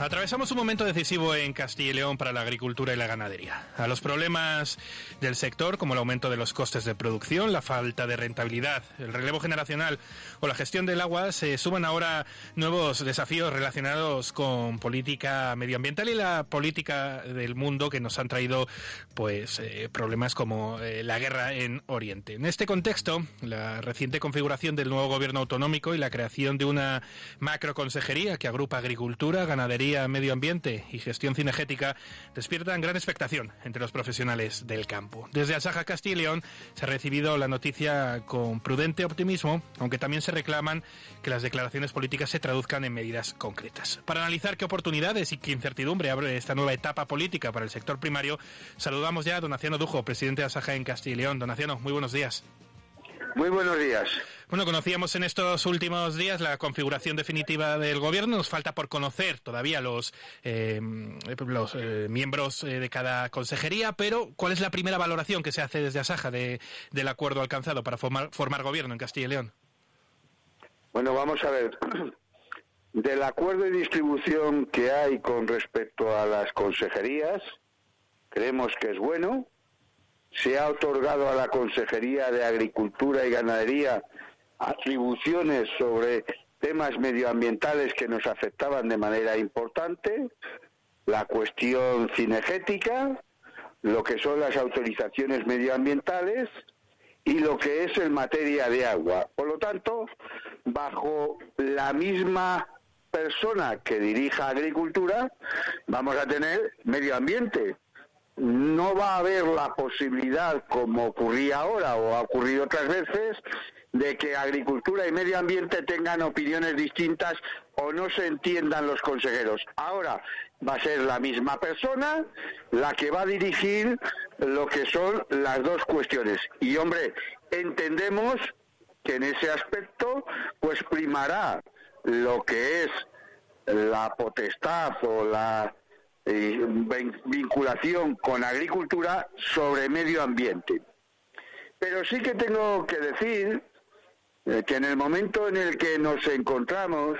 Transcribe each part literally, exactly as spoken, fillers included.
Atravesamos un momento decisivo en Castilla y León para la agricultura y la ganadería. A los problemas del sector, como el aumento de los costes de producción, la falta de rentabilidad, el relevo generacional o la gestión del agua, se suman ahora nuevos desafíos relacionados con política medioambiental y la política del mundo, que nos han traído pues eh, problemas como eh, la guerra en Oriente. En este contexto, la reciente configuración del nuevo gobierno autonómico y la creación de una macroconsejería que agrupa agricultura, ganadería, medio ambiente y gestión cinegética despiertan gran expectación entre los profesionales del campo. Desde Asaja Castilla y León se ha recibido la noticia con prudente optimismo, aunque también se reclaman que las declaraciones políticas se traduzcan en medidas concretas. Para analizar qué oportunidades y qué incertidumbre abre esta nueva etapa política para el sector primario, saludamos ya a Donaciano Dujo, presidente de Asaja en Castilla y León. Donaciano, muy buenos días. Muy buenos días. Bueno, conocíamos en estos últimos días la configuración definitiva del gobierno. Nos falta por conocer todavía los, eh, los eh, miembros eh, de cada consejería, pero ¿cuál es la primera valoración que se hace desde Asaja de, del acuerdo alcanzado para formar, formar gobierno en Castilla y León? Bueno, vamos a ver. Del acuerdo de distribución que hay con respecto a las consejerías, creemos que es bueno. Se ha otorgado a la Consejería de Agricultura y Ganadería atribuciones sobre temas medioambientales que nos afectaban de manera importante, la cuestión cinegética, lo que son las autorizaciones medioambientales y lo que es en materia de agua. Por lo tanto, bajo la misma persona que dirija Agricultura, vamos a tener medio ambiente. No va a haber la posibilidad, como ocurría ahora o ha ocurrido otras veces, de que agricultura y medio ambiente tengan opiniones distintas o no se entiendan los consejeros. Ahora va a ser la misma persona la que va a dirigir lo que son las dos cuestiones. Y hombre, entendemos que en ese aspecto pues primará lo que es la potestad o la vinculación con agricultura sobre medio ambiente. Pero sí que tengo que decir eh, que en el momento en el que nos encontramos,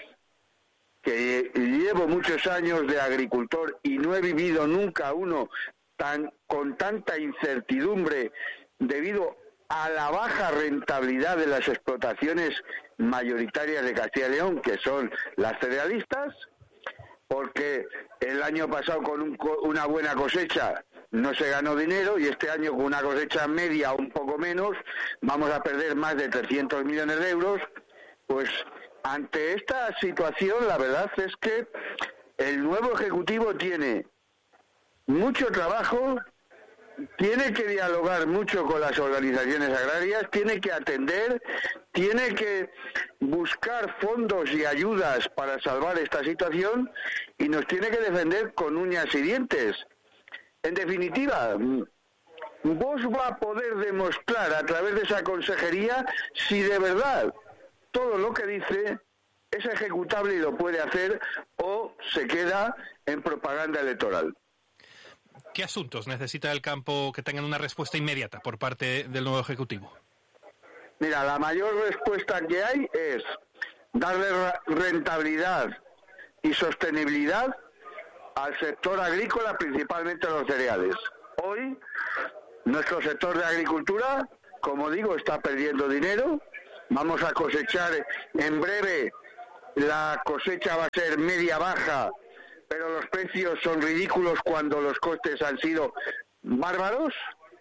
que llevo muchos años de agricultor y no he vivido nunca uno tan con tanta incertidumbre debido a la baja rentabilidad de las explotaciones mayoritarias de Castilla y León, que son las cerealistas, porque el año pasado con un, una buena cosecha no se ganó dinero y este año con una cosecha media o un poco menos vamos a perder más de trescientos millones de euros. Pues ante esta situación la verdad es que el nuevo Ejecutivo tiene mucho trabajo, tiene que dialogar mucho con las organizaciones agrarias, tiene que atender, tiene que buscar fondos y ayudas para salvar esta situación y nos tiene que defender con uñas y dientes. En definitiva, vos va a poder demostrar a través de esa consejería si de verdad todo lo que dice es ejecutable y lo puede hacer o se queda en propaganda electoral. ¿Qué asuntos necesita el campo que tengan una respuesta inmediata por parte del nuevo Ejecutivo? Mira, la mayor respuesta que hay es darle rentabilidad y sostenibilidad al sector agrícola, principalmente a los cereales. Hoy, nuestro sector de agricultura, como digo, está perdiendo dinero. Vamos a cosechar en breve, la cosecha va a ser media-baja, pero los precios son ridículos cuando los costes han sido bárbaros.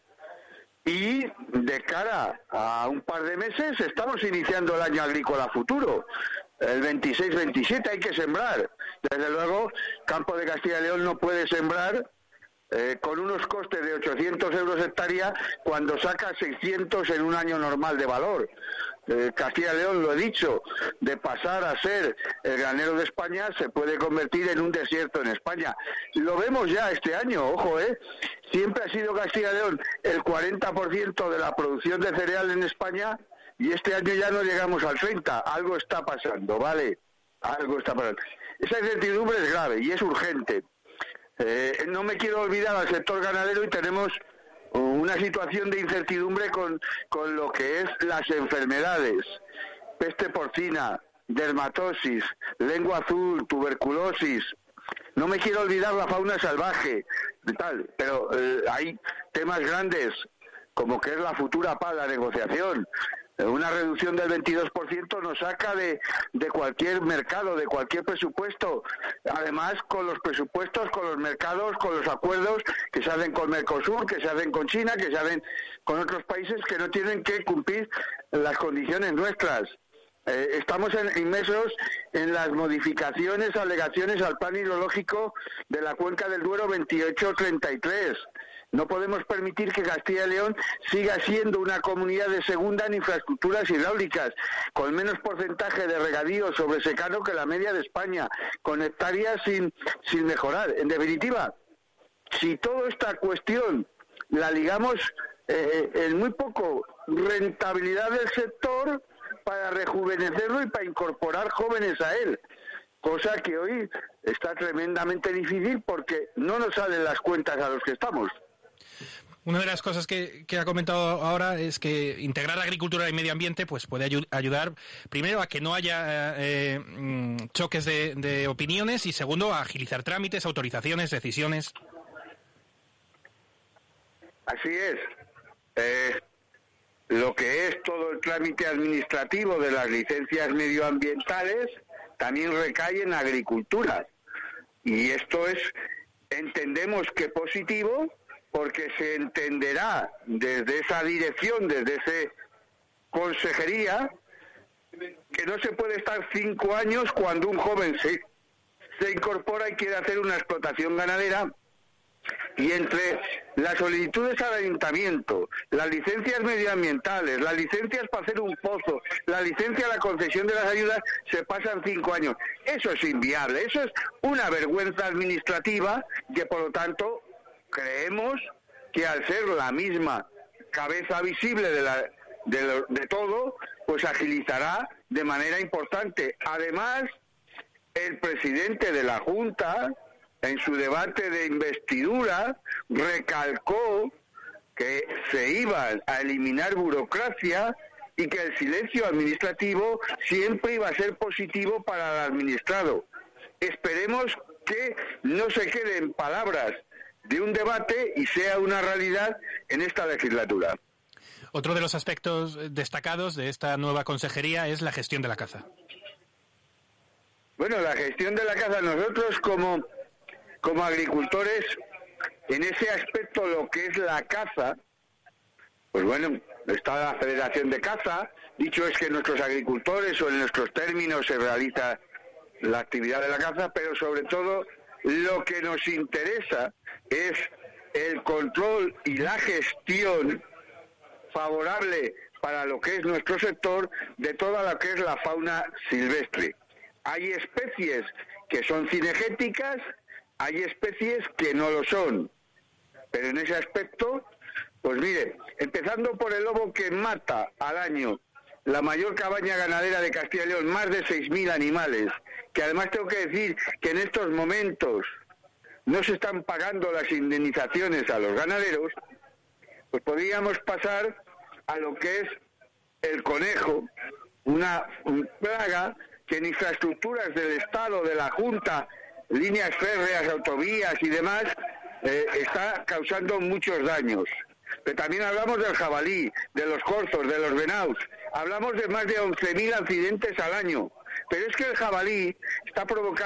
Y de cara a un par de meses estamos iniciando el año agrícola futuro, el veintiséis veintisiete hay que sembrar. Desde luego, Campo de Castilla y León no puede sembrar eh, con unos costes de ochocientos euros hectárea cuando saca seiscientos en un año normal de valor. Eh, Castilla y León, lo he dicho, de pasar a ser el granero de España se puede convertir en un desierto en España. Lo vemos ya este año, ojo, ¿eh? Siempre ha sido Castilla y León el cuarenta por ciento de la producción de cereal en España y este año ya no llegamos al treinta por ciento. Algo está pasando, ¿vale? Algo está pasando. Esa incertidumbre es grave y es urgente. Eh, no me quiero olvidar al sector ganadero y tenemos una situación de incertidumbre con, con lo que es las enfermedades, peste porcina, dermatosis, lengua azul, tuberculosis, No me quiero olvidar la fauna salvaje, tal, pero eh, hay temas grandes, como que es la futura paz, la negociación. Una reducción del veintidós por ciento nos saca de, de cualquier mercado, de cualquier presupuesto. Además, con los presupuestos, con los mercados, con los acuerdos que se hacen con Mercosur, que se hacen con China, que se hacen con otros países que no tienen que cumplir las condiciones nuestras. Eh, estamos en, inmersos en las modificaciones, alegaciones al plan hidrológico de la cuenca del Duero veintiocho treinta y tres. No podemos permitir que Castilla y León siga siendo una comunidad de segunda en infraestructuras hidráulicas, con menos porcentaje de regadío sobre secano que la media de España, con hectáreas sin, sin mejorar. En definitiva, si toda esta cuestión la ligamos eh, en muy poco rentabilidad del sector para rejuvenecerlo y para incorporar jóvenes a él, cosa que hoy está tremendamente difícil porque no nos salen las cuentas a los que estamos. Una de las cosas que, que ha comentado ahora es que integrar agricultura y medio ambiente pues puede ayu- ayudar, primero, a que no haya eh, choques de, de opiniones y, segundo, a agilizar trámites, autorizaciones, decisiones. Así es. Eh, lo que es todo el trámite administrativo de las licencias medioambientales también recae en agricultura. Y esto es, entendemos que positivo, porque se entenderá desde esa dirección, desde esa consejería, que no se puede estar cinco años cuando un joven se, se incorpora y quiere hacer una explotación ganadera, y entre las solicitudes al ayuntamiento, las licencias medioambientales, las licencias para hacer un pozo, la licencia a la concesión de las ayudas, se pasan cinco años. Eso es inviable, eso es una vergüenza administrativa que, por lo tanto, creemos que al ser la misma cabeza visible de, la, de, lo, de todo, pues agilizará de manera importante. Además, el presidente de la Junta, en su debate de investidura, recalcó que se iba a eliminar burocracia y que el silencio administrativo siempre iba a ser positivo para el administrado. Esperemos que no se quede en palabras de un debate y sea una realidad en esta legislatura. Otro de los aspectos destacados de esta nueva consejería es la gestión de la caza. Bueno, la gestión de la caza, nosotros como, como agricultores, en ese aspecto lo que es la caza, pues bueno, está la Federación de Caza, dicho es que nuestros agricultores o en nuestros términos se realiza la actividad de la caza, pero sobre todo lo que nos interesa es el control y la gestión favorable para lo que es nuestro sector de toda lo que es la fauna silvestre. Hay especies que son cinegéticas, hay especies que no lo son, pero en ese aspecto, pues mire, empezando por el lobo que mata al año la mayor cabaña ganadera de Castilla y León, más de seis mil animales, que además tengo que decir que en estos momentos no se están pagando las indemnizaciones a los ganaderos, pues podríamos pasar a lo que es el conejo, una plaga que en infraestructuras del Estado, de la Junta, líneas férreas, autovías y demás, eh, está causando muchos daños. Pero también hablamos del jabalí, de los corzos, de los venados. Hablamos de más de once mil accidentes al año. Pero es que el jabalí está provocando